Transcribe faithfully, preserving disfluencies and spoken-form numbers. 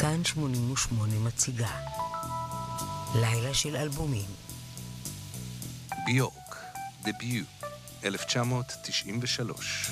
כאן שמונים ושמונה מציגה לילה של אלבומים. ביורק, דביוט, אלף תשע מאות תשעים ושלוש.